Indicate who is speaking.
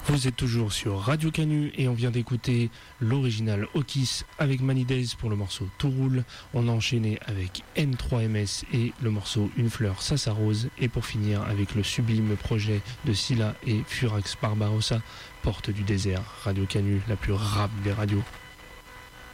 Speaker 1: Vous êtes toujours sur Radio Canu et on vient d'écouter l'original Okis avec Many Days pour le morceau Tout roule. On a enchaîné avec N3MS et le morceau Une fleur, ça s'arrose. Et pour finir avec le sublime projet de Scylla et Furax Barbarossa, Porte du désert. Radio Canu, la plus rap des radios.